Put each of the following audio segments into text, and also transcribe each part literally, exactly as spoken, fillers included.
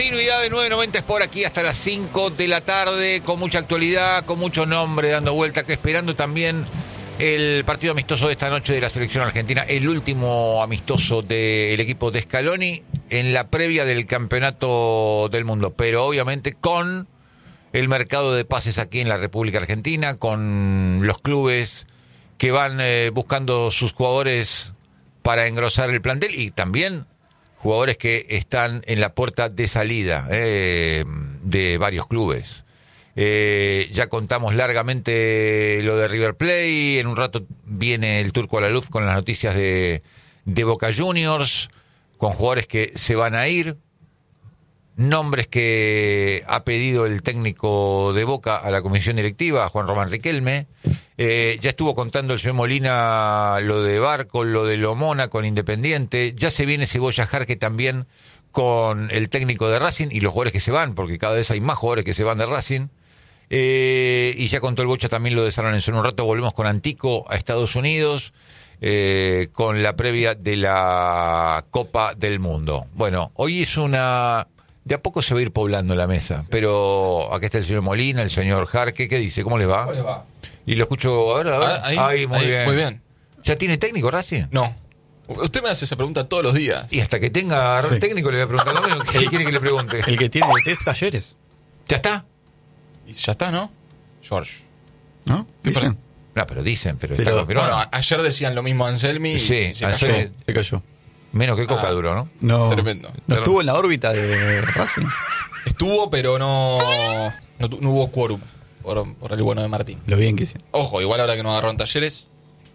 Continuidad de nueve noventa es por aquí hasta las cinco de la tarde, con mucha actualidad, con mucho nombre dando vuelta, que esperando también el partido amistoso de esta noche de la selección argentina, el último amistoso del equipo de Scaloni en la previa del campeonato del mundo, pero obviamente con el mercado de pases aquí en la República Argentina, con los clubes que van eh, buscando sus jugadores para engrosar el plantel y también jugadores que están en la puerta de salida eh, de varios clubes. Eh, ya contamos largamente lo de River Plate, en un rato viene el Turco Alaluf con las noticias de, de Boca Juniors, con jugadores que se van a ir, nombres que ha pedido el técnico de Boca a la comisión directiva, Juan Román Riquelme. Eh, ya estuvo contando el señor Molina lo de Barco, lo de Lomona con Independiente. Ya se viene Cebolla Jarque también con el técnico de Racing y los jugadores que se van, porque cada vez hay más jugadores que se van de Racing. Eh, y ya contó el Bocha también lo de San Lorenzo. En un rato volvemos con Antico a Estados Unidos, eh, con la previa de la Copa del Mundo. Bueno, hoy es una... De a poco se va a ir poblando la mesa, pero acá está el señor Molina, el señor Jarque. ¿Qué dice? ¿Cómo le va? ¿Cómo le va? Y lo escucho ahora. ahora. Ah, ahí, Ay, muy, ahí, bien. muy bien. ¿Ya tiene técnico Racing? No. Usted me hace esa pregunta todos los días. Y hasta que tenga Sí. técnico le voy a preguntar lo mismo. ¿Qué quiere que le pregunte? El que tiene test Talleres, ¿Ya está? Y ya está, ¿no? George. ¿no? ¿Qué Dicen. No, pero dicen, pero Sí, está lo- confirmado. Bueno, a- ayer decían lo mismo Anselmi y Sí, se, se cayó. Anselmi- Se cayó. Menos que Coca Ah. duró, ¿no? No, Tremendo. no estuvo en la órbita de Racing. Estuvo, pero no, no, tu- no hubo quórum por, por el bueno de Martín. Lo bien que hicieron. Ojo, igual ahora que nos agarraron Talleres.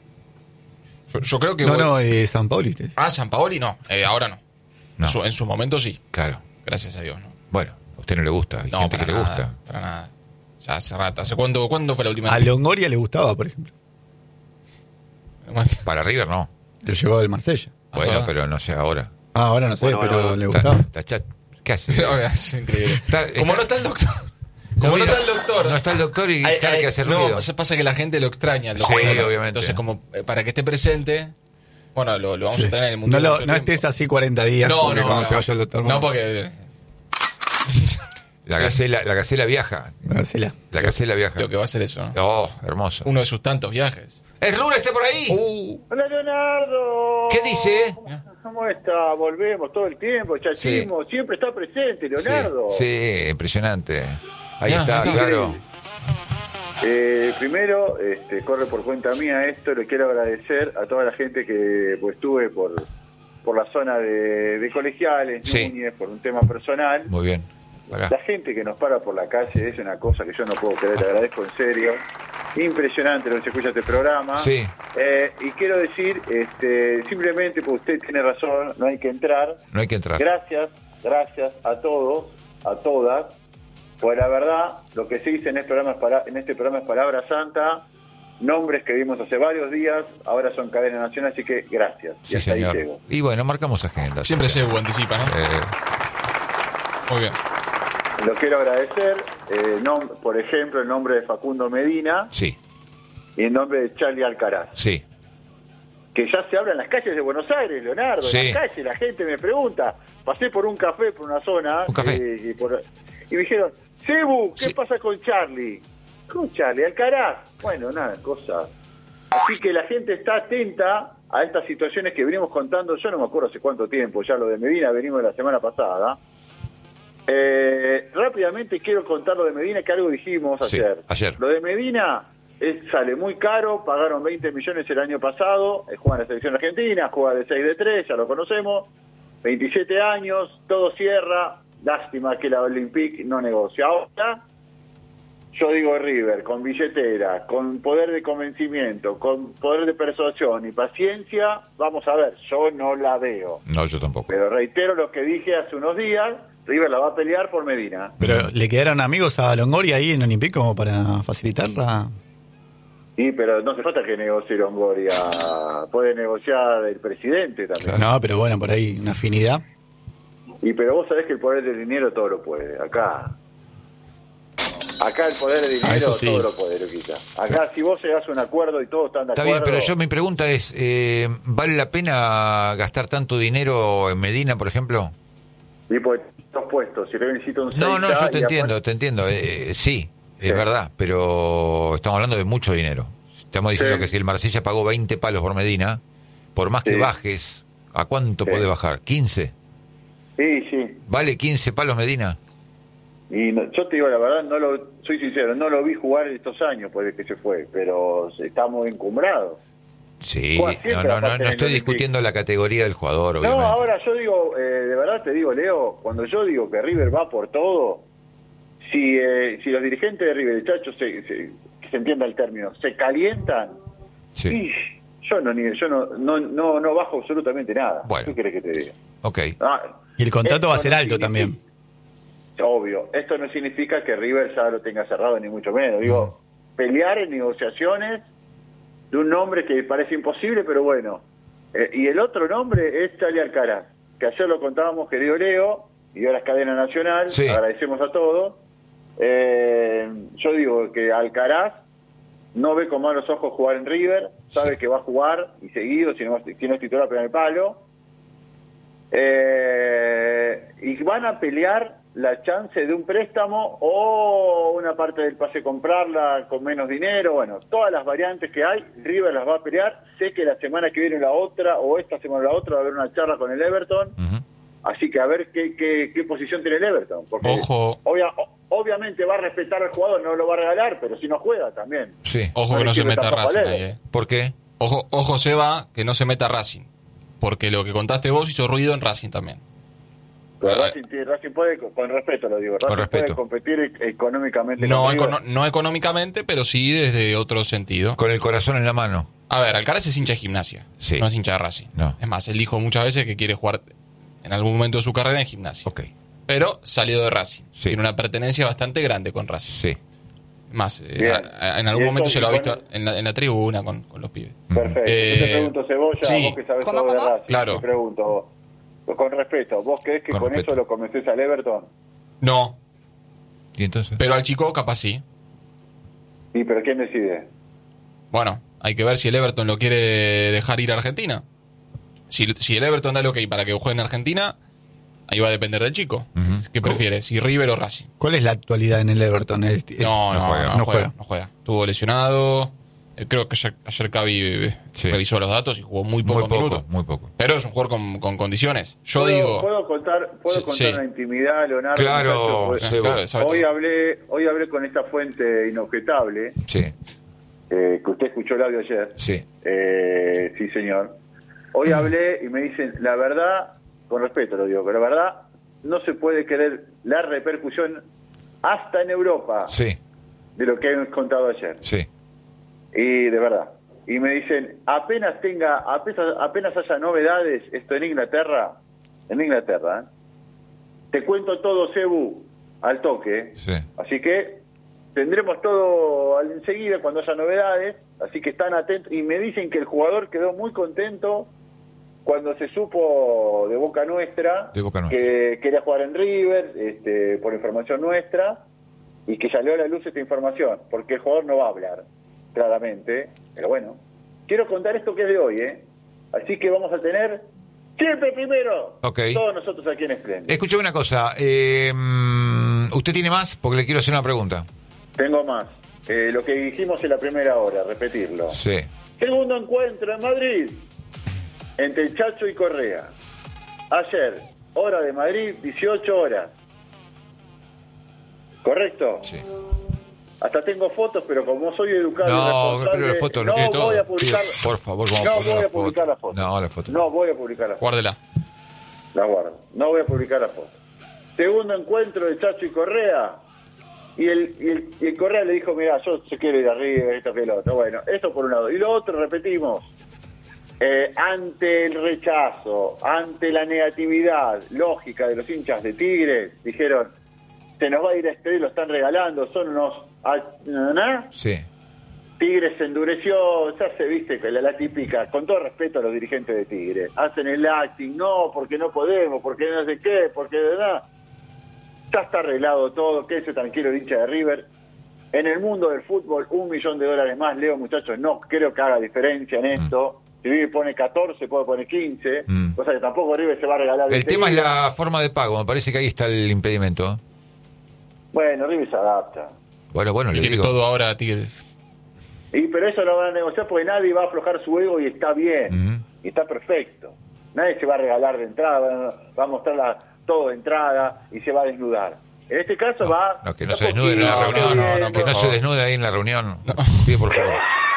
Yo, yo creo que... No, voy- no, eh, San Pauli. te- Ah, San Paoli no. Eh, ahora no. No. En, su, en su momento sí. Claro. Gracias a Dios, ¿no? Bueno, a usted no le gusta. Hay No, gente para que le nada. gusta. Para nada. Ya hace rato. ¿Hace cuánto, cuándo fue la última A vez? Longoria le gustaba, por ejemplo. Para River no. Lo llevó del Marsella. Bueno, Ajá. pero no sé ahora. Ah, ahora no sé, Bueno, pero bueno, le Está- gustaba. está chat- ¿Qué hace? Ahora es increíble. Está- Como está- no está el doctor. Como no, mira, está el doctor. No está el doctor y Ay, cada ay, que hace no, ruido. se pasa que la gente lo extraña. Lo Sí, juega. obviamente. Entonces, como eh, para que esté presente, bueno, lo, lo vamos Sí. a tener en el No, Mundial. lo- mucho no tiempo. estés así cuarenta días. No, porque no, cuando no. se vaya el doctor. No, porque La Sí. gacela, la gacela viaja. Marcela. La gacela viaja. creo que va a ser eso, ¿no? Oh, hermoso. Uno de sus tantos viajes. ¿El Rura está por ahí? Uh, Hola Leonardo. ¿Qué dice? ¿Cómo, cómo está? Volvemos todo el tiempo, chachismo. Siempre está presente, Leonardo. Sí, sí, impresionante. Ahí Ya, está, ya está. claro. Eh, primero, este, corre por cuenta mía esto. Le quiero agradecer a toda la gente que pues, estuve por, por la zona de, de Colegiales, Sí. Núñez, por un tema personal. Muy bien. Pará. La gente que nos para por la calle es una cosa que yo no puedo creer, le agradezco en serio. Impresionante lo que se escucha este programa. Sí. Eh, y quiero decir, este, simplemente, porque usted tiene razón, no hay que entrar. No hay que entrar. Gracias, gracias a todos, a todas. Pues la verdad, lo que se dice en este programa es, para, en este programa es palabra santa, nombres que vimos hace varios días, ahora son cadena nacional, así que gracias. Y Sí, hasta ahí señor. llego. Y bueno, marcamos agenda. siempre Sebu anticipa, ¿no? Eh, Muy bien. Lo quiero agradecer, eh, nom- por ejemplo, el nombre de Facundo Medina sí, y el nombre de Charlie Alcaraz. sí. Que ya se habla en las calles de Buenos Aires, Leonardo, Sí. en las calles, la gente me pregunta, pasé por un café, por una zona, Un café. eh, y, por- y me dijeron, Cebu, ¿qué Sí. pasa con Charlie? ¿Con Charlie? Alcaraz. Bueno, nada, cosa. Así que la gente está atenta a estas situaciones que venimos contando, yo no me acuerdo hace cuánto tiempo, ya lo de Medina venimos de la semana pasada. Eh, rápidamente quiero contar lo de Medina, que algo dijimos Sí, ayer. ayer. Lo de Medina es, sale muy caro, pagaron veinte millones el año pasado, eh, juega en la selección argentina, juega de seis de tres, ya lo conocemos, veintisiete años, todo cierra, lástima que la Olympique no negocia. Ahora, yo digo River, con billetera, con poder de convencimiento, con poder de persuasión y paciencia, vamos a ver, yo no la veo. No, yo tampoco. Pero reitero lo que dije hace unos días, River la va a pelear por Medina. Pero le quedaron amigos a Longoria ahí en Olympique como para facilitarla. Sí, pero no hace falta que negocie Longoria, puede negociar el presidente también. No, pero bueno, por ahí una afinidad. Y pero vos sabés que el poder del dinero todo lo puede, acá. Acá el poder del Ah, dinero eso sí. todo lo puede, Luquita. Acá si vos llegás a un acuerdo y todos están de Está acuerdo... bien, pero yo mi pregunta es, eh, ¿vale la pena gastar tanto dinero en Medina, por ejemplo? Y pues dos puestos, si River necesita un No, no, seis, yo te y entiendo, aparte- te entiendo. Eh, sí, es Sí. verdad, pero estamos hablando de mucho dinero. Estamos diciendo Sí. que si el Marsella pagó veinte palos por Medina, por más que Sí. bajes, ¿a cuánto Sí. puede bajar? ¿quince? Sí, sí. ¿Vale quince palos Medina? Y no- yo te digo la verdad, no lo, soy sincero, no lo vi jugar estos años por el que se fue, pero está muy encumbrado. Sí, Juega no, siempre, no, no, aparte, no en el estoy Olympique. discutiendo la categoría del jugador, No, obviamente. ahora yo digo, eh, de verdad te digo, Leo, cuando yo digo que River va por todo, si eh, si los dirigentes de River, chacho, se, se, que se entienda el término, se calientan, Sí, y yo no ni yo no no no, no bajo absolutamente nada. Bueno. ¿Qué querés que te diga? ok. Ah, Y el contrato va a esto ser no alto significa- también. Obvio, esto no significa que River ya lo tenga cerrado, ni mucho menos. Digo, pelear en negociaciones de un nombre que parece imposible, pero bueno. Eh, y el otro nombre es Charlie Alcaraz, que ayer lo contábamos, querido Leo, y ahora es cadena nacional, Sí. agradecemos a todos. Eh, yo digo que Alcaraz no ve con malos ojos jugar en River, sabe Sí. que va a jugar, y seguido, si no, si no es titular, pega el palo. Eh, y van a pelear la chance de un préstamo o una parte del pase comprarla con menos dinero. Bueno, todas las variantes que hay, River las va a pelear. Sé que la semana que viene la otra o esta semana la otra va a haber una charla con el Everton. Ujú. Así que a ver qué, qué, qué posición tiene el Everton. Porque Ojo. obvia- o- obviamente va a respetar al jugador, no lo va a regalar, pero si no juega también. Sí. Ojo No que le no se quiero meta tapar Racing palero. ahí, eh. ¿Por qué? Ojo, ojo Seba, que no se meta Racing. Porque lo que contaste vos hizo ruido en Racing también. Pero Ah, Racing, tiene- Racing puede, con respeto lo digo, Racing respeto. puede competir e- económicamente No, con River. econo- no económicamente, pero sí desde otro sentido. Con el corazón en la mano. A ver, Alcaraz es hincha de Gimnasia, Sí. no es hincha de Racing. No. Es más, él dijo muchas veces que quiere jugar en algún momento de su carrera en Gimnasia. Ok, Pero salió de Racing. Sí. Tiene una pertenencia bastante grande con Racing. sí. Es más, eh, Bien. a- a- en algún Y momento eso, se lo ha y visto bueno- en la, en la tribuna con, con los pibes. Perfecto. Eh, Yo te pregunto, Cebolla, sí. vos que sabés ¿Cómo, todo de cómo? Racing, Claro. te pregunto, con respeto, ¿vos creés que Con con, respeto. eso lo convences al Everton? No, ¿Y entonces? pero al chico capaz sí. Sí, pero ¿quién decide? Bueno, hay que ver si el Everton lo quiere dejar ir a Argentina. Si, si el Everton da lo que hay para que juegue en Argentina, ahí va a depender del chico. Ujú. ¿Qué prefieres? Si River o Racing. ¿Cuál es la actualidad en el Everton? Es- es- No, no, no juega, no, no juega, juega. no juega. Estuvo lesionado. Eh, Creo que ayer, ayer Cavi eh, Sí. revisó los datos y jugó muy Muy pocos poco, minutos. muy poco. Pero es un jugador con, con condiciones. Yo ¿Puedo, digo... ¿Puedo contar, puedo Sí, contar sí. una intimidad, Leonardo? Claro, muchacho? sí. Eh, claro, sabe Hoy todo. hablé, hoy hablé con esta fuente inobjetable, Sí, eh, que usted escuchó el audio ayer. sí. Eh, sí, señor. Hoy hablé y me dicen, la verdad, con respeto lo digo, pero la verdad, no se puede creer la repercusión hasta en Europa Sí, de lo que hemos contado ayer. sí. Y de verdad. Y me dicen, apenas tenga, apenas, apenas haya novedades, esto en Inglaterra, en Inglaterra, ¿eh? Te cuento todo, Cebu, al toque. Sí. Así que tendremos todo al- enseguida cuando haya novedades, así que están atentos. Y me dicen que el jugador quedó muy contento cuando se supo de boca nuestra, De boca nuestra. que quería jugar en River, este, por información nuestra, y que salió a la luz esta información, porque el jugador no va a hablar, claramente, pero bueno. Quiero contar esto que es de hoy, ¿eh? Así que vamos a tener siempre primero, Ok. todos nosotros aquí en Splendid. Escúchame una cosa. eh, mm, ¿Usted tiene más? Porque le quiero hacer una pregunta. Tengo más. Eh, lo que dijimos en la primera hora, repetirlo. Sí. Segundo encuentro en Madrid, entre el Chacho y Correa. Ayer, hora de Madrid, dieciocho horas. ¿Correcto? Sí. Hasta tengo fotos, pero como soy educado y No, responsable, pero la foto no no quiere todo. voy a publicar. Sí, por favor, vamos a no poner voy la a publicar foto. la foto. No, la foto. No voy a publicar la foto. Guárdela. La guardo. No voy a publicar la foto. Segundo encuentro de Chacho y Correa. Y el, y el, y el Correa le dijo, mira, yo se quiero ir arriba, esto que lo otro. Bueno, esto por un lado. Y lo otro, repetimos, eh, ante el rechazo, ante la negatividad lógica de los hinchas de Tigres, dijeron, se nos va a ir a este, lo están regalando, son unos... ah, ¿nah? Sí. Tigres se endureció, ya se viste que la, la típica, con todo respeto a los dirigentes de Tigres, hacen el acting, no, porque no podemos, porque no sé qué, porque de verdad, ya está arreglado todo, quédese tranquilo el hincha de River. En el mundo del fútbol, un millón de dólares más, Leo, muchachos, no creo que haga diferencia en esto, Si River pone catorce, puede poner quince. Mm. O sea que tampoco River se va a regalar. El tema es enseguida. la forma de pago. Me parece que ahí está el impedimento. ¿eh? Bueno, River se adapta. Bueno, bueno, Y le quiere digo. todo ahora a Tigres. Y pero eso lo van a negociar porque nadie va a aflojar su ego y está bien. Ujú. Y está perfecto. Nadie se va a regalar de entrada, va- va a mostrar la- todo de entrada y se va a desnudar. En este caso No, va... no, que no está se desnude en la poquito, reunión. no, no, que por no se favor. desnude ahí en la reunión. Pide por favor.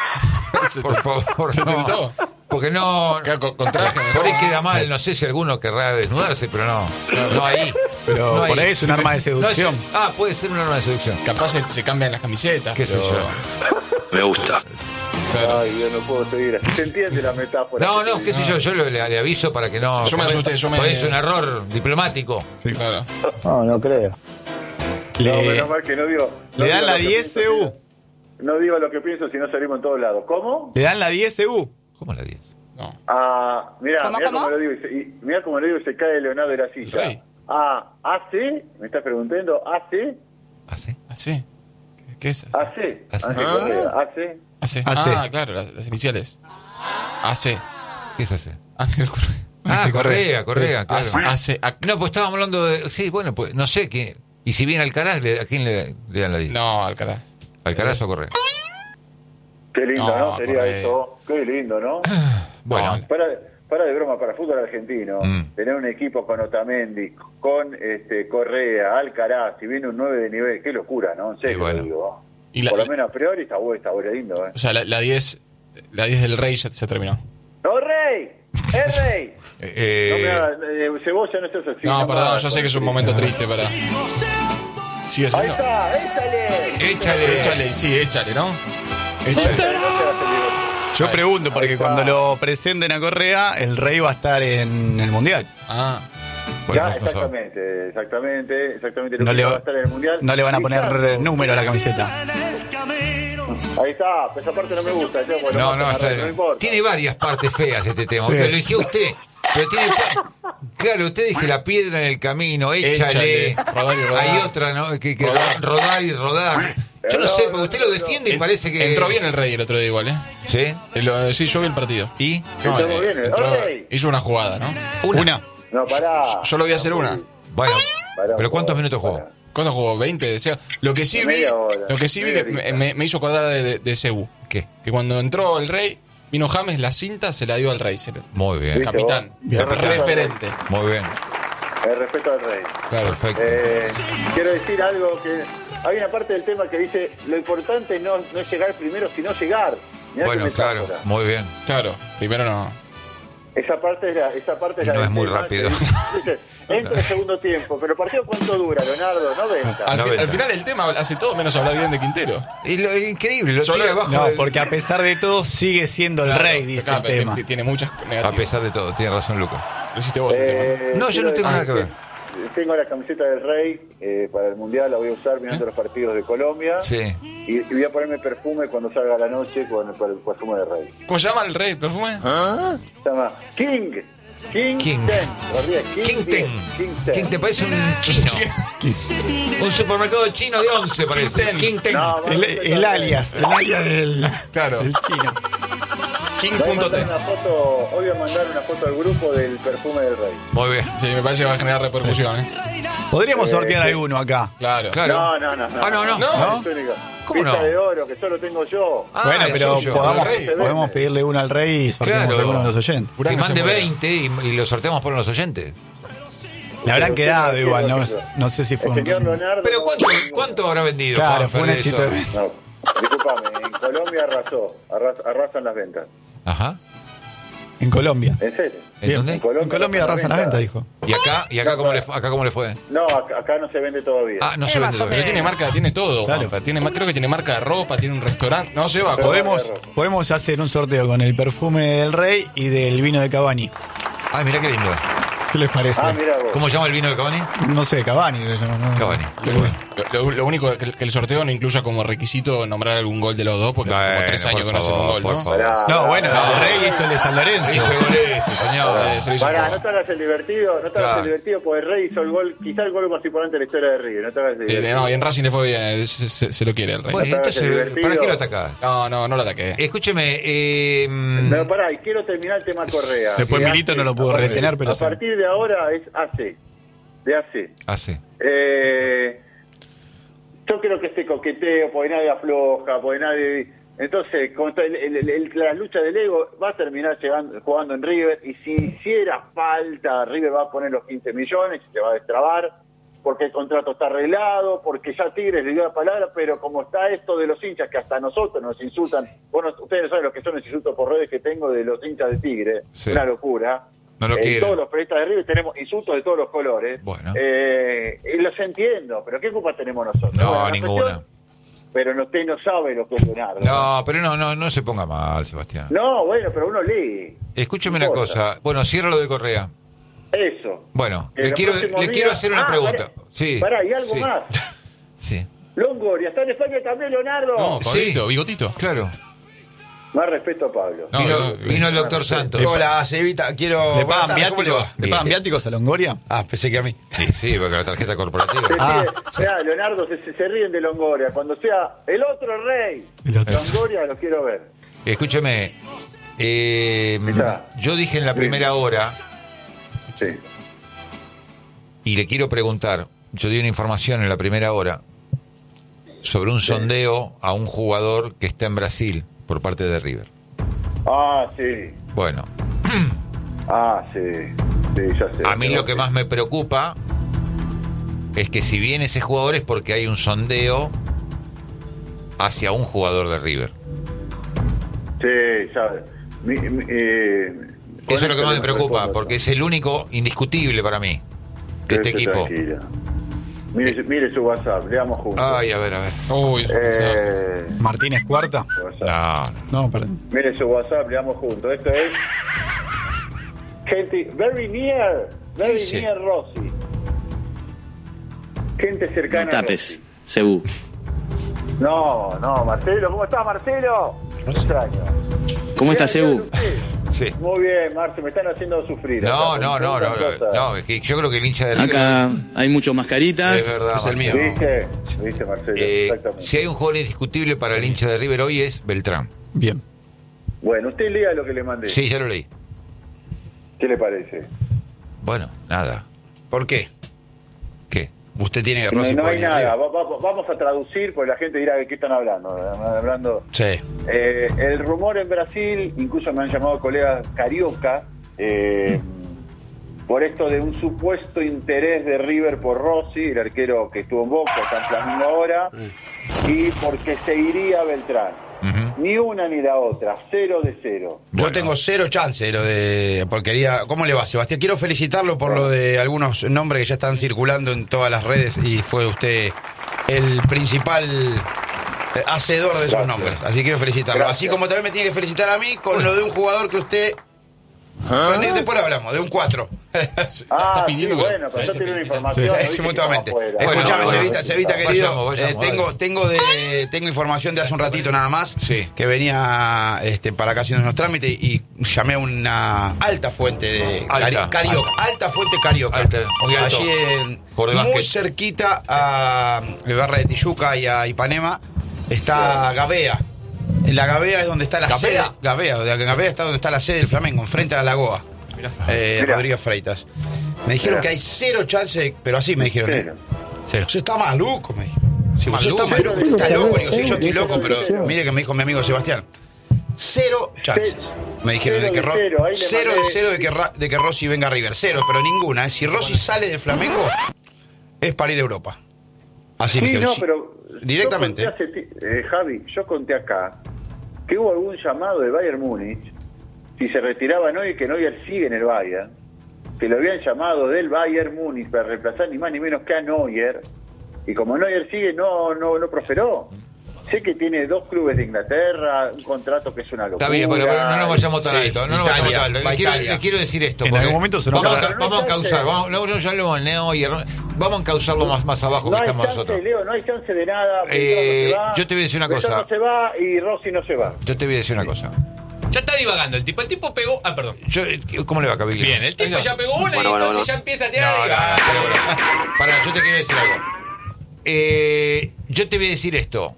Por favor, ¿Se no. tentó? Porque no. Acá con- con traje, ¿no? Por ahí queda mal. No sé si alguno querrá desnudarse, pero no. No ahí. Pero No por ahí. ahí es un arma de No es- seducción. ah, puede ser un arma de seducción. Capaz se, se cambian las camisetas. ¿Qué sé pero- yo? Me gusta. Claro. Ay, yo no puedo seguir así. ¿Se entiende la metáfora? No, no, qué sé yo. Yo le, le aviso para que no. Yo me asusté, yo me- Por ahí es un error diplomático. Claro. No, no creo. Le, No, menos mal que no digo... no le dan digo la lo que diez pienso, C U. sino- No digo lo que pienso, si no salimos en todos lados. ¿Cómo? Le dan la diez C U. ¿Cómo la diez? No. Ah, mirá, ¿Cómo, mirá cómo? cómo lo digo, y se- y mirá cómo lo digo y se cae Leonardo de la silla. Rey. Ah, ¿A C? ¿Me estás preguntando? ¿A C? ¿Ah, sí? ¿Ah, sí? ¿Qué, qué es? ¿A C? ¿A C? Ángel Correa, ¿A C? A C. A C. Ah, claro, las, las iniciales. A C. ¿Qué es hacer? Ángel Correa. Ah, Ángel Correa, Correa, claro. A C. A- No, pues estábamos hablando de. Sí, bueno, pues no sé qué. Y si viene Alcaraz, ¿le- ¿a quién le, le dan la diez? No, Alcaraz. ¿Alcaraz o Correa? Qué lindo, ¿no? No, Sería Correa. eso. Qué lindo, ¿no? Bueno, No, Para, para de broma, para fútbol argentino, Mm. tener un equipo con Otamendi, con este Correa, Alcaraz, si viene un nueve de nivel, qué locura, ¿no? En serio, Y bueno. lo digo. Y la- Por lo menos a priori está bueno, está bueno, lindo, ¿eh? O sea, la, la diez la diez del Rey ya se terminó. ¡No, Rey! ¡Es Rey! eh, No me hagas, eh, Cebolla, no estás así. No, me perdón, hagas yo sé que es un con- momento triste para. ¿Sigue Ahí siendo? está, échale. échale. Échale, sí, échale, ¿no? Échale. No te hagas el- Yo pregunto, porque Ahí está. cuando lo presenten a Correa, el Rey va a estar en el Mundial. Ah, Bueno, Ya, no sabe. exactamente, exactamente, exactamente. lo No que le, va a va, estar en el Mundial. no le van a poner Gritando. número a la camiseta. Ahí está, pues esa parte no me gusta. esa, bueno, No, vamos no, a está, agarrar, no importa. tiene varias partes feas este tema. Sí. Lo eligió usted. Pero tiene. pa- Claro, usted dije la piedra en el camino, échale. Échale. Rodar y rodar. Hay otra, ¿no? Que, que Rodar. rodar y rodar. Yo no No, sé, no, porque usted no, lo no. defiende y parece que. entró bien el Rey el otro día igual, ¿eh? ¿Sí? Eh, lo- Sí, yo vi el partido. ¿Y? No, Entró bien, ¿eh? entró- ¡Ey! hizo una jugada, ¿no? Una. No, pará. Yo lo voy a hacer una. Bueno, Pará, ¿pero cuántos pará, minutos jugó? pará. ¿Cuánto jugó? ¿veinte? O sea, lo que sí vi, Media hora, lo que sí vi media que horita. me, me- me hizo acordar de, de, de Cebu. ¿Qué? Que cuando entró el Rey, vino James, la cinta se la dio al Rey. se le- Muy bien, ¿Viste capitán, vos? Bien. referente. muy bien. El respeto al rey. Claro. Perfecto. Eh, quiero decir algo que... Hay una parte del tema que dice, lo importante no, no es llegar primero, sino llegar. Mirá Bueno, qué claro, metáfora. muy bien. Claro, primero no. Esa parte es la, esa parte es Y la no del es muy tema rápido. que dice, entra el segundo tiempo, pero ¿el partido cuánto dura, Leonardo? noventa. Al, fi- noventa. al final el tema hace todo menos hablar bien de Quintero. Y lo, es increíble, lo Solo- tira abajo. No, del- porque a pesar de todo sigue siendo el Claro, Rey, dice acá, el pero tema. tiene- Tiene muchas A negativas. pesar de todo, tiene razón Lucas. Lo hiciste vos el tema. Eh, No, yo quiero no tengo decir nada que ver. Tengo la camiseta del Rey eh, para el Mundial, la voy a usar mirando los partidos de Colombia. Sí. Y, y voy a ponerme perfume cuando salga a la noche con el, con el perfume del Rey. ¿Cómo se llama el Rey? ¿Perfume? Se llama King. King, King. Ten. Corría, King, King diez. Ten. King Ten. King Ten parece un chino. Un supermercado chino de once parece. Ten. King Ten. No, más El, respeto el al Rey. alias, el alias del, Claro. del chino. Voy a mandar King.t. una foto, hoy voy a mandar una foto al grupo del perfume del Rey. Muy bien. Sí, me parece que va a generar repercusión, ¿eh? Podríamos Eh, sortear sí. alguno acá. Claro. Claro. No, no, no, no. Ah, no, no. No. Es único. ¿Cómo Pista no? de oro que solo tengo yo. Ah, bueno, el pero suyo. podamos, El Rey. podemos pedirle uno al Rey y sorteamos Claro. alguno de los oyentes. Que Uranga mande se muere. veinte y, y lo sorteamos por los oyentes. Le habrán Pero quedado usted igual, no, quiere no sé si fue El señor un... Leonardo. Pero no- ¿cuánto, cuánto habrá vendido? Claro, Juanfer, fue un de éxito. eso? de- No, disculpame, en Colombia arrasó, arras- arrasan las ventas. Ajá. En Colombia. ¿En serio? ¿En Bien. dónde? En Colombia, En Colombia arrasan las ventas, dijo. ¿Y acá? ¿Y acá cómo le, fu- acá cómo le fue? No, acá, acá no se vende todavía. Ah, no se Eh, vende más o todavía. Pero tiene marca, tiene todo. Claro. Juanfer. Tiene, ma- creo que tiene marca de ropa, tiene un restaurante. No se va. Pero- Podemos, podemos hacer un sorteo con el perfume del Rey y del vino de Cavani. Ay, mirá qué lindo. ¿Qué les parece? Ah, mira vos. ¿Cómo se llama el vino de Cavani? No sé, Cavani. No, no- Cavani. Pero bueno. Lo, lo único es que, que el sorteo no incluya como requisito nombrar algún gol de los dos, porque hace como Bueno, tres años por que no hacen un favor, gol, por ¿no? favor. Pará, No, pará, bueno, pará. el Rey hizo el de San Lorenzo. Hizo el gol ese, señor. Eh, se lo hizo Pará, todo. no te hagas el divertido, no te hagas Claro. el divertido, porque el Rey hizo el gol, quizá el gol más importante de la historia de River, no te hagas el Eh, divertido. no, y en Racing le fue bien, eh, se, se- se lo quiere el Rey. Bueno, No te hagas el entonces, divertido. ¿para qué lo atacás? No, no, no lo ataqué. Escúcheme, eh, No, pará, y quiero terminar el tema Correa. Después Que Milito hace- no lo pudo a partir- retener, pero A sí. partir de ahora es A C, de A C. hace. Eh, yo creo que este coqueteo, porque nadie afloja, porque nadie... Entonces, con el- el- el- la lucha del ego va a terminar llegando, jugando en River, y si hiciera falta, River va a poner los quince millones y se va a destrabar, porque el contrato está arreglado, porque ya Tigres le dio la palabra, pero como está esto de los hinchas, que hasta nosotros nos insultan, bueno, ustedes no saben lo que son los insultos por redes que tengo de los hinchas de Tigre, Sí. una locura. No lo En quieren. todos los periodistas de River tenemos insultos de todos los colores. Bueno. Eh, y los entiendo, pero ¿qué culpa tenemos nosotros? No, Bueno, la ninguna. cuestión- pero no, usted no sabe lo que es Leonardo. No, pero no, no, no se ponga mal, Sebastián. No, bueno, pero uno lee. Escúcheme No una importa. cosa. Bueno, cierra lo de Correa. Eso. Bueno, Que le los quiero, próximos le días- quiero hacer una Ah, pregunta. pará, Sí. Pará, y algo sí. más. Sí. Longoria, está en España también, Leonardo. No, Sí. Pablito, bigotito. Claro. Más respeto a Pablo. No, vino, no, vino el doctor Santos. Hola, Cevita, quiero... ¿Le Buenas pagan tardes, ¿cómo le viáticos? va? ¿Le pagan viáticos a Longoria? Ah, pensé que a mí. Sí, sí, porque la tarjeta corporativa. Se Ah, pide- Mirá, Leonardo, se, se- se ríen de Longoria. Cuando sea el otro rey, El otro. Longoria lo quiero ver. Escúcheme. eh, Está. yo dije en la primera hora, Sí. y le quiero preguntar, yo di una información en la primera hora sobre un sondeo a un jugador que está en Brasil por parte de River. Ah, sí. Bueno, Ah, sí. Sí, ya sé. a mí lo que más me preocupa es que si bien ese jugador es porque hay un sondeo hacia un jugador de River. Sí, ya. Mi, mi, eh, con Eso es lo que esto más le me preocupa, respondo porque yo. es el único indiscutible para mí de este Quédese equipo. tranquila. Mire, su- mire su WhatsApp, leamos juntos. Ay, a ver, a ver. Uy, esos mensajes. eh, Martínez cuarta. WhatsApp. No, no. No, perdón. Mire su WhatsApp, leamos juntos. Esto es gente very near, very Sí. near Rossi. Gente cercana No a tapes, Rossi. Cebú. No, no, Marcelo, ¿cómo estás, Marcelo? Extraño. ¿Cómo estás, Bien, bien, Cebú? usted. Sí. Muy bien, Marce, me están haciendo sufrir. No, acá, no, con no, no, tantas no, cosas. no, es que yo creo que el hincha de River Acá hay muchos mascaritas. es verdad. Es el Marcelo. mío. ¿Viste? ¿Viste, Marcelo? Eh, Exactamente. si hay un jugador indiscutible para el hincha de River hoy es Beltrán. Bien. Bueno, usted lea lo que le mandé. Sí, ya lo leí. ¿Qué le parece? Bueno, nada. ¿Por qué? ¿Qué? Usted tiene que No, Rossi no puede hay venir nada. arriba. Va- va- vamos a traducir porque la gente dirá de qué están hablando. Hablando. Sí. Eh, el rumor en Brasil, incluso me han llamado colegas carioca, eh, por esto de un supuesto interés de River por Rossi, el arquero que estuvo en Boca, está en Flamengo ahora, y porque se iría Beltrán. Ujú. Ni una ni la otra, cero de cero. Yo Bueno. tengo cero chance de lo de porquería. ¿Cómo le va, Sebastián? Quiero felicitarlo por lo de algunos nombres que ya están circulando en todas las redes y fue usted el principal eh, hacedor de esos Gracias. nombres. Así quiero felicitarlo. Gracias. Así como también me tiene que felicitar a mí con lo de un jugador que usted... Bueno, después lo hablamos, de un cuatro. Ah, Está sí, pidiendo que- bueno, pero yo tengo una información. Sí, no sí, dije que mutuamente. estaba afuera. Bueno, Escuchame, bueno, Cevita, Cevita, vayamos, querido. vayamos, eh, a tengo, ver. tengo, de, tengo información de hace un ratito nada más. Sí. Que venía este, para acá haciendo unos trámites y llamé a una alta fuente de Alta. Cari- Carioca. Alta fuente Carioca. Alta, muy alto. Allí en, Por de muy básquet. cerquita a Barra de Tijuca y a Ipanema está Gavea. En la Gavea es donde está la ¿Gavea? sede. Gavea, de Gavea está donde está la sede del Flamengo, enfrente a la Lagoa. Eh, Mirá. Rodrigo Freitas. Me dijeron Mirá. que hay cero chance, de- pero así me dijeron. ¿eh? Cero. Cero. Usted está maluco, me dijo. Si usted está Maluco. maluco, usted está Cero, loco. Digo, sí, cero, yo estoy cero, loco, pero cero. mire que me dijo mi amigo Sebastián. Cero chances. Me dijeron de Cero que de Ro- cero, ahí le cero de mandé- cero de que, Ra- de que Rossi venga a River. Cero, pero ninguna. ¿eh? Si Rossi sale del Flamengo, es para ir a Europa. Así me Sí, dijeron. no, sí. pero... Directamente. yo conté hace ti- eh, Javi, yo conté acá que hubo algún llamado de Bayern Múnich, si se retiraba Neuer, que Neuer sigue en el Bayern, que lo habían llamado del Bayern Múnich para reemplazar ni más ni menos que a Neuer, y como Neuer sigue, no, no, no prosperó. Sé que tiene dos clubes de Inglaterra, un contrato que es una locura. Está bien, pero, pero no nos vayamos tan Sí, alto. No nos Italia, vayamos tan alto. va Le quiero, Italia. le quiero decir esto. En porque algún momento se vamos, nota- a, vamos a causar. Vamos, luego ya hablamos de Neuer. vamos a encauzarlo más, más abajo No que hay estamos chance, nosotros. Leo, no hay chance de nada. Eh, Beltrán no se va, yo te voy a decir una Beltrán cosa. no se va y Rossi no se va. Yo te voy a decir una cosa. Ya está divagando el tipo. El tipo pegó. Ah, perdón. Yo, ¿Cómo le va, Cabildo? Bien, el tipo ya pegó una Bueno, y bueno, entonces bueno. ya empieza a tirar. No, y- no, no, pero, pero, pará, yo te quiero decir algo. Eh, yo te voy a decir esto.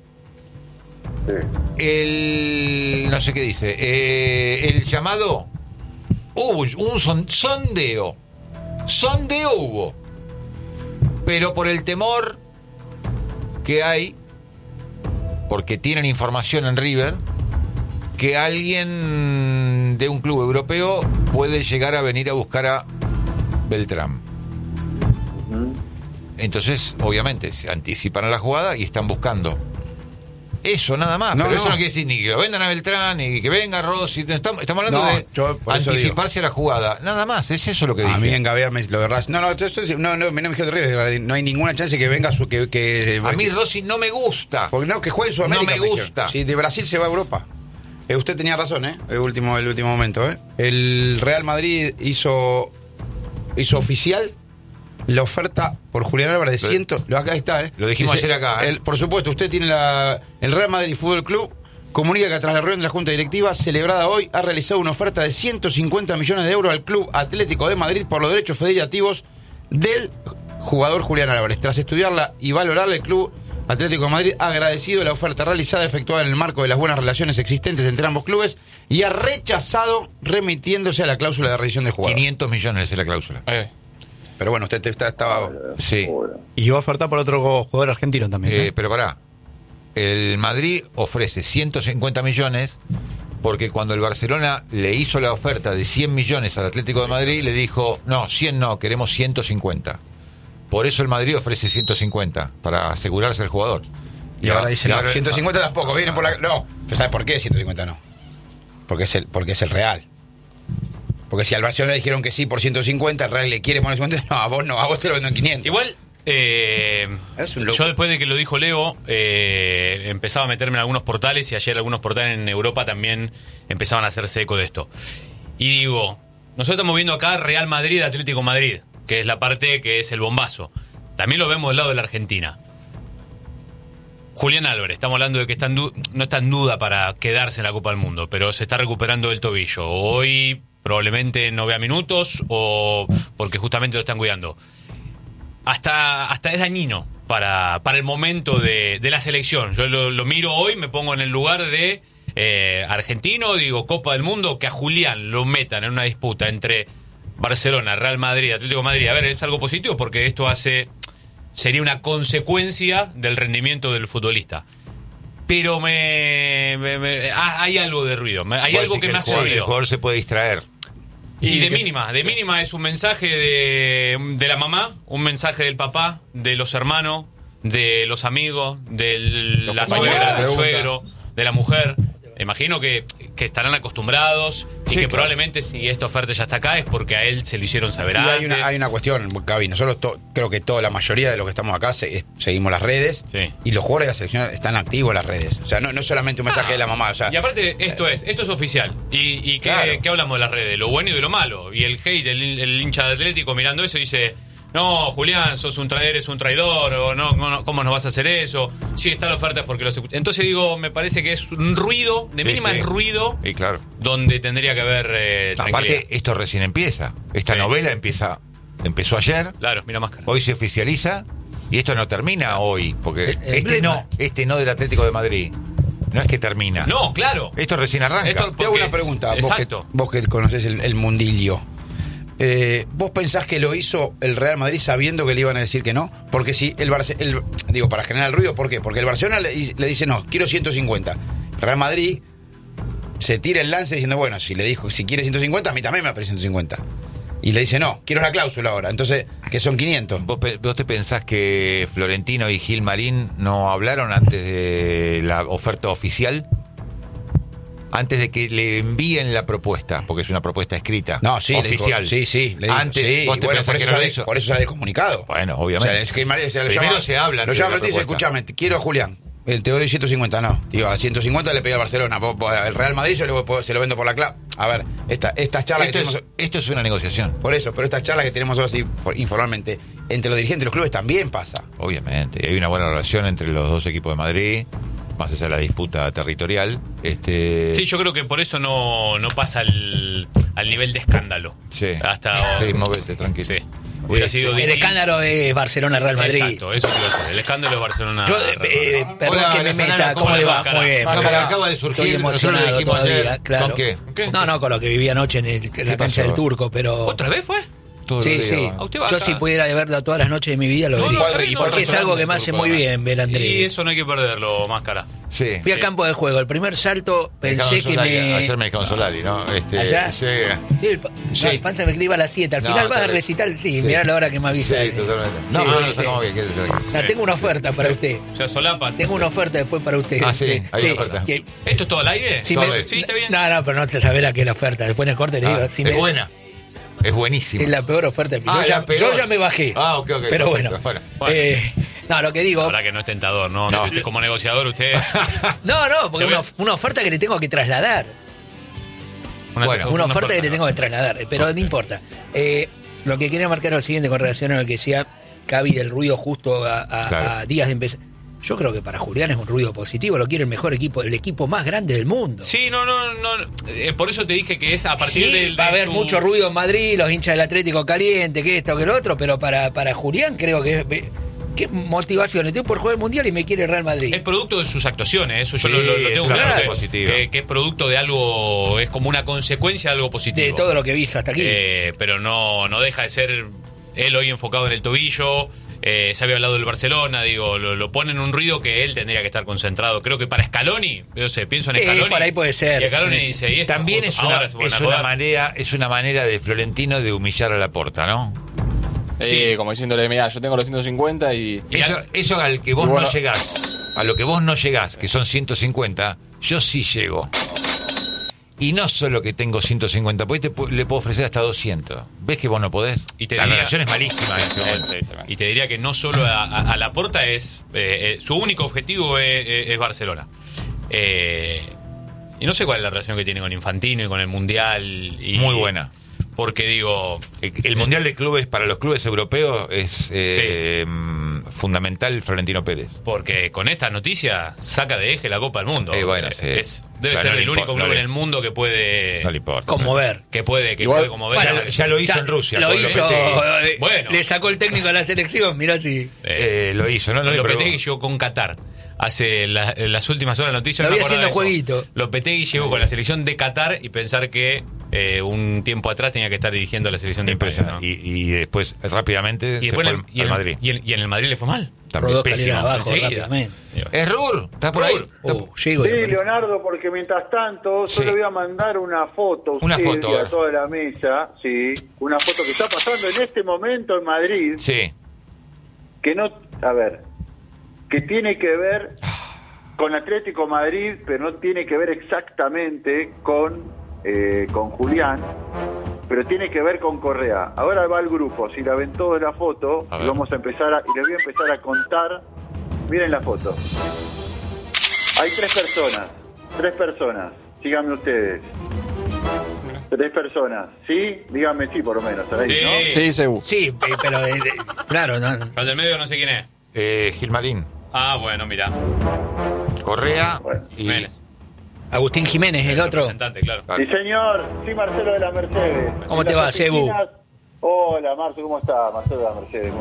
El. No sé qué dice. Eh, el llamado. Hubo un son- sondeo. Sondeo hubo. Pero por el temor que hay, porque tienen información en River, que alguien de un club europeo puede llegar a venir a buscar a Beltrán. Entonces, obviamente, se anticipan a la jugada y están buscando. Eso nada más, No, pero eso no. no quiere decir ni que lo vendan a Beltrán, ni que venga Rossi. Estamos, estamos hablando No, de yo por eso anticiparse a la jugada. Nada más, es eso lo que A dije. mí en Gavea me, lo de Racing. No, no, esto es- no, no, no me dijeron de River. No hay ninguna chance que venga su. Que, que, A mí Rossi no me gusta. Porque no, que juegue en Sudamérica. No me dijeron. gusta. Si de Brasil se va a Europa. Eh, usted tenía razón, ¿eh? El último, el último momento, ¿eh? El Real Madrid hizo hizo oficial la oferta por Julián Álvarez de Lo- ciento. Lo acá está, ¿eh? Lo dijimos ayer acá, ¿eh? el- por supuesto, usted tiene la. El Real Madrid Fútbol Club comunica que tras la reunión de la Junta Directiva celebrada hoy ha realizado una oferta de ciento cincuenta millones de euros al Club Atlético de Madrid por los derechos federativos del jugador Julián Álvarez. Tras estudiarla y valorarla, el Club Atlético de Madrid ha agradecido la oferta realizada efectuada en el marco de las buenas relaciones existentes entre ambos clubes y ha rechazado remitiéndose a la cláusula de rescisión del jugador. quinientos millones es la cláusula. Eh, Pero bueno, usted está, estaba... Sí. Y va a ofertar por otro jugador argentino también. Eh, ¿eh? pero pará. El Madrid ofrece ciento cincuenta millones porque cuando el Barcelona le hizo la oferta de cien millones al Atlético de Madrid, le dijo, no, cien no, queremos ciento cincuenta. Por eso el Madrid ofrece ciento cincuenta, para asegurarse al jugador. Y ahora dice, y no, ahora- ciento cincuenta tampoco, vienen por la... No, pero ¿sabe por qué ciento cincuenta no? Porque es el, porque es el Real. Porque si al Barcelona le dijeron que sí por ciento cincuenta, el Real le quiere poner cincuenta, no, a vos no, a vos te lo vendo en quinientos. Igual, eh, Es un loco. yo después de que lo dijo Leo, eh, empezaba a meterme en algunos portales y ayer algunos portales en Europa también empezaban a hacerse eco de esto. Y digo, nosotros estamos viendo acá Real Madrid, Atlético Madrid, que es la parte que es el bombazo. También lo vemos del lado de la Argentina. Julián Álvarez, estamos hablando de que está en du- no está en duda para quedarse en la Copa del Mundo, pero se está recuperando del tobillo. Hoy probablemente no vea minutos o porque justamente lo están cuidando. Hasta, hasta es dañino para, para el momento de, de la selección. Yo lo, lo miro hoy, me pongo en el lugar de eh, argentino, digo Copa del Mundo, que a Julián lo metan en una disputa entre Barcelona, Real Madrid, Atlético de Madrid. A ver, es algo positivo porque esto hace sería una consecuencia del rendimiento del futbolista. Pero me, me- me- ah, hay algo de ruido, me- hay Puede algo decir que me el hace jugador- El ruido. jugador se puede distraer. Y Y de que- mínima, de mínima es un mensaje de, de la mamá, un mensaje del papá, de los hermanos, de los amigos, de la compañeros, suegra, del pregunta. suegro, de la mujer. Imagino que, que estarán acostumbrados y Sí, que claro. probablemente si esta oferta ya está acá es porque a él se lo hicieron saber Y antes. hay una, hay una cuestión, Gaby. Nosotros to- creo que toda la mayoría de los que estamos acá se- es- seguimos las redes Sí. y los jugadores de la selección están activos en las redes. O sea, no, no es solamente un mensaje de la mamá. O sea, Y aparte, esto es, esto es oficial. ¿Y, y qué, Claro. qué hablamos de las redes? Lo bueno y de lo malo. Y el hate, el, el hincha de Atlético mirando eso dice, no, Julián, sos un traidor, eres un traidor, o no, no, ¿cómo nos vas a hacer eso? Si está la oferta es porque los escucha. Entonces digo, me parece que es un ruido, de Sí, mínima sí. es ruido, Y claro. donde tendría que haber eh, tranquilidad. Aparte, esto recién empieza. Esta Sí. novela empieza empezó ayer, Claro, mira máscara. hoy se oficializa y esto no termina hoy, porque El- el este emblema. no, este no del Atlético de Madrid. No es que termina. No, claro. Esto recién arranca. Esto- te hago porque- una pregunta. Vos que, Exacto. vos que conocés el, el mundillo. Eh, ¿Vos pensás que lo hizo el Real Madrid sabiendo que le iban a decir que no? Porque si el Barcelona, digo, para generar el ruido, ¿por qué? Porque el Barcelona le, le dice no, quiero ciento cincuenta. El Real Madrid se tira el lance diciendo, bueno, si le dijo, si quiere ciento cincuenta, a mí también me parece ciento cincuenta. Y le dice, no, quiero la cláusula ahora. Entonces, que son quinientos. ¿Vos, pe- vos te pensás que Florentino y Gil Marín no hablaron antes de la oferta oficial? Antes de que le envíen la propuesta, porque es una propuesta escrita, No, sí, le dijo- oficial. sí, sí, le dijo, Antes, sí, ¿vos te bueno, pensás por que eso, no lo sale, hizo? por eso sale el comunicado. Bueno, obviamente. O sea, es que el Madrid se lo Primero llama, se habla Lo antes de llama la Florentino y dice, propuesta. escúchame, te quiero a Julián. eh, Te doy ciento cincuenta, no. Digo, a ciento cincuenta le pega al Barcelona. vos- vos- El Real Madrid yo le voy- se lo vendo por la clave. A ver, esta, estas charlas Esto que es, tenemos. esto es una negociación. Por eso, pero estas charlas que tenemos hoy así for- informalmente, entre los dirigentes de los clubes también pasa. Obviamente, y hay una buena relación entre los dos equipos de Madrid, más allá de la disputa territorial. Este... Sí, yo creo que por eso no, no pasa al, al nivel de escándalo. Sí. Hasta. Sí, móvete, tranquilo. Sí. Hubiera sido El distinto. escándalo es Barcelona-Real Madrid. Exacto, eso quiero decir. El escándalo es Barcelona. Yo, eh, perdón Hola, que me Alessandra, meta, ¿cómo ¿cómo le le va? va? Cara. Muy bien. Acaba- Acá acaba de surgir, Estoy nosotros lo emocionado dijimos todavía, ayer. claro. ¿Con qué? ¿Qué? No, no, con lo que viví anoche en, el- en la cancha pasó? del Turco, pero... ¿Otra vez fue? Todo Sí, el día, sí. bueno. ¿A usted va Yo acá? si pudiera verlo todas las noches de mi vida lo No, vería. no, está bien, Porque no, es no, algo no, que no, me hace no, muy no. bien ver a Y Andrés. eso no hay que perderlo, Máscara. Sí. Fui a campo de juego, el primer salto pensé Dejaron que Solari, me... Ayer me dejaron Solari, ¿no? Este, ¿Allá? Sí. Sí, el, pa- Sí. no, el panza me escriba a las siete. Al No, final vas a está bien. recitar, sí, Sí. mirá la hora que me avisa. Sí, totalmente. No, Sí, no, no, sí. sé cómo que quede tranquilo. No, tengo una oferta para usted. O sea, solapa. Tengo una oferta después para usted. Ah, sí, hay Sí, una oferta. que- ¿Esto es todo al aire? si Todo me- bien. Sí, está bien. No, no, pero no te sabés la que es la oferta. Después en el corte le digo. Ah, si es me- buena. Es buenísima. Es la peor oferta. Ah, yo, la ya, peor. yo ya me bajé. Ah, ok, ok, Pero perfecto. bueno. Bueno. eh, no, lo que digo. La verdad que no es tentador, ¿no? No. Si usted como negociador, usted... No, no, porque Te una, voy una oferta que le tengo que trasladar. Una, Bueno, Una, oferta que ¿no? le tengo que trasladar. Pero no importa. Eh, lo que quería marcar es lo siguiente con relación a lo que decía Cavi del ruido justo a, a- Claro. a días de empezar. Yo creo que para Julián es un ruido positivo. Lo quiere el mejor equipo, el equipo más grande del mundo. Sí, no, no, no. eh, por eso te dije que es a partir Sí, del... va a de haber su- mucho ruido en Madrid, los hinchas del Atlético caliente, que esto, que lo otro, pero para, para Julián creo que es... ¿Qué motivación? Estoy por jugar el Mundial y me quiere Real Madrid. Es producto de sus actuaciones, eso yo Sí, lo, lo- lo es tengo una claro. parte que- positiva. Que, que es producto de algo, es como una consecuencia de algo positivo. De todo lo que he visto hasta aquí. Eh, pero no, no deja de ser él hoy enfocado en el tobillo. Eh, se había hablado del Barcelona, digo, lo, lo pone en un ruido que él tendría que estar concentrado. Creo que para Scaloni, yo sé, pienso en Eh, Scaloni. por ahí puede ser. Y Scaloni dice, y esto También justo es una, ahora se ponen es, a una joder. manera, es una manera de Florentino de humillar a la Porta, ¿no? Sí, como diciéndole, mira, yo tengo los ciento cincuenta y... Y Eso, al- eso al que vos Y bueno- no llegás, a lo que vos no llegás, que son ciento cincuenta, yo sí llego. Y no solo que tengo ciento cincuenta, porque te pu- le puedo ofrecer hasta doscientos. ¿Ves que vos no podés? Y te la diría- relación es malísima en este momento. Sí, tremendo. Y te diría que no solo a, a, a Laporta es... eh, eh, su único objetivo es, es- es Barcelona. Eh, y no sé cuál es la relación que tiene con Infantino y con el Mundial. Y, Muy buena. Porque digo... El, el Mundial de Clubes para los clubes europeos es eh, mm, fundamental Florentino Pérez. Porque con esta noticia saca de eje la Copa del Mundo. Eh, bueno, Eh, sí. es- debe Claro, ser no le el único importa, club no le- en el mundo que puede... No le importa. Conmover. Que puede, que Igual- puede como ver. Ya, lo- ya lo hizo Ya en Rusia. Lo con hizo. Lopetegui. eh, Bueno. Le sacó el técnico a la selección, mirá si. Eh, lo hizo, ¿no? no le Lopetegui probó. llegó con Qatar. Hace la- en las últimas horas de noticias. Lo me vi acordaba haciendo de eso. jueguito. Lopetegui llegó con la selección de Qatar y pensar que eh, un tiempo atrás tenía que estar dirigiendo a la selección de España. Impresionante. ¿no? Y, y después rápidamente Y se después fue en al, el, y, al en el- Madrid. y en- y en el Madrid le fue mal. También Rodó pésimo. escalera abajo enseguida. rápidamente. ¿Es Rur? ¿Estás por ahí? Oh, llego Sí, y aparece. Leonardo, porque mientras tanto Sí. solo voy a mandar una foto a Una usted foto, y a a ver. toda la mesa, sí, una foto que está pasando en este momento en Madrid, Sí. que no, a ver, que tiene que ver con Atlético Madrid, pero no tiene que ver exactamente con, eh, con Julián, pero tiene que ver con Correa. Ahora va el grupo, si la ven toda la foto, A y ver. vamos a empezar a, y les voy a empezar a contar. Miren la foto. Hay tres personas, tres personas, síganme ustedes. Tres personas, ¿sí? Díganme sí, por lo menos, ahí, Sí. ¿no? Sí, Sebu. Sí, eh, pero eh, eh, claro, no. El del medio no sé quién es. Eh, Gilmarín. Ah, bueno, mira. Correa Bueno, y... Jiménez. Agustín Jiménez, el otro. Representante, claro. Sí, señor. Sí, Marcelo de la Mercedes. ¿Cómo En te las va, Cebu? oficinas- Hola, Marcio, ¿cómo está? Marcelo de la Mercedes.